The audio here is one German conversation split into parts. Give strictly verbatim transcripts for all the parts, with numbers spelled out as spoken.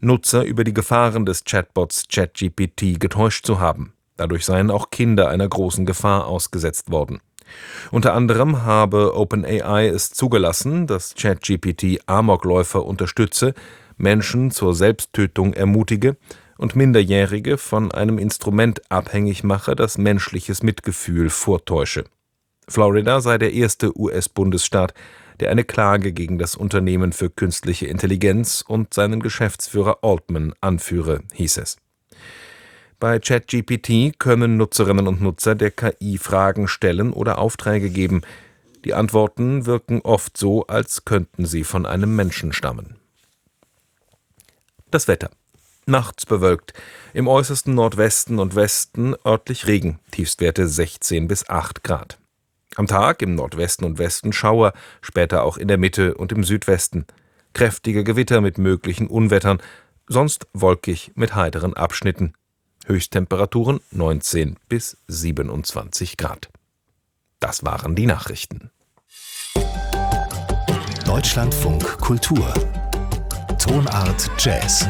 Nutzer über die Gefahren des Chatbots ChatGPT getäuscht zu haben. Dadurch seien auch Kinder einer großen Gefahr ausgesetzt worden. Unter anderem habe OpenAI es zugelassen, dass ChatGPT Amokläufer unterstütze, Menschen zur Selbsttötung ermutige und Minderjährige von einem Instrument abhängig mache, das menschliches Mitgefühl vortäusche. Florida sei der erste U S-Bundesstaat, der eine Klage gegen das Unternehmen für künstliche Intelligenz und seinen Geschäftsführer Altman anführe, hieß es. Bei ChatGPT können Nutzerinnen und Nutzer der K I Fragen stellen oder Aufträge geben. Die Antworten wirken oft so, als könnten sie von einem Menschen stammen. Das Wetter. Nachts bewölkt, im äußersten Nordwesten und Westen örtlich Regen, Tiefstwerte sechzehn bis acht Grad. Am Tag im Nordwesten und Westen Schauer, später auch in der Mitte und im Südwesten. Kräftige Gewitter mit möglichen Unwettern, sonst wolkig mit heiteren Abschnitten. Höchsttemperaturen neunzehn bis siebenundzwanzig Grad. Das waren die Nachrichten. Deutschlandfunk Kultur. Tonart Jazz.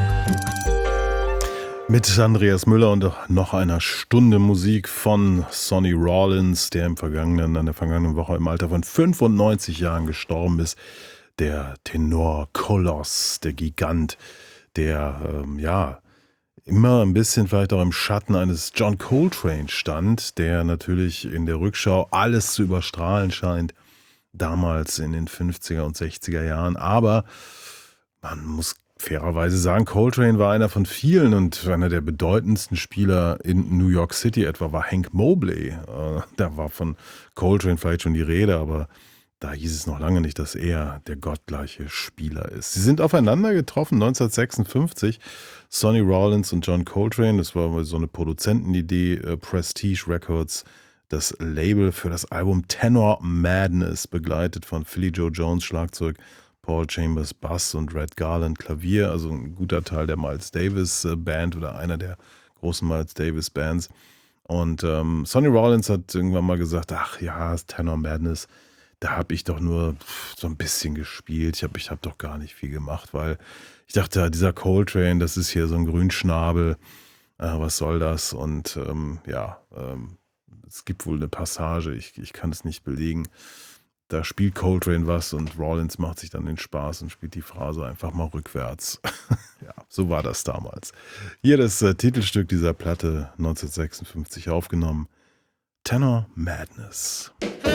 Mit Andreas Müller und noch einer Stunde Musik von Sonny Rollins, der im vergangenen, an der vergangenen Woche im Alter von fünfundneunzig Jahren gestorben ist. Der Tenor-Koloss, der Gigant, der, ähm, ja, immer ein bisschen vielleicht auch im Schatten eines John Coltrane stand, der natürlich in der Rückschau alles zu überstrahlen scheint, damals in den fünfziger und sechziger Jahren. Aber man muss fairerweise sagen, Coltrane war einer von vielen und einer der bedeutendsten Spieler in New York City etwa war Hank Mobley. Äh, da war von Coltrane vielleicht schon die Rede, aber da hieß es noch lange nicht, dass er der gottgleiche Spieler ist. Sie sind aufeinander getroffen neunzehnhundertsechsundfünfzig, Sonny Rollins und John Coltrane. Das war so eine Produzentenidee, äh, Prestige Records, das Label für das Album Tenor Madness, begleitet von Philly Joe Jones Schlagzeug, Paul Chambers Bass und Red Garland Klavier, also ein guter Teil der Miles Davis Band oder einer der großen Miles Davis Bands. Und ähm, Sonny Rollins hat irgendwann mal gesagt, ach ja, Tenor Madness, da habe ich doch nur so ein bisschen gespielt, ich habe ich hab doch gar nicht viel gemacht, weil ich dachte, dieser Coltrane, das ist hier so ein Grünschnabel, äh, was soll das? Und ähm, ja, ähm, es gibt wohl eine Passage, ich, ich kann es nicht belegen. Da spielt Coltrane was und Rollins macht sich dann den Spaß und spielt die Phrase einfach mal rückwärts. Ja, so war das damals. Hier das äh, Titelstück dieser Platte neunzehnhundertsechsundfünfzig aufgenommen. Tenor Madness.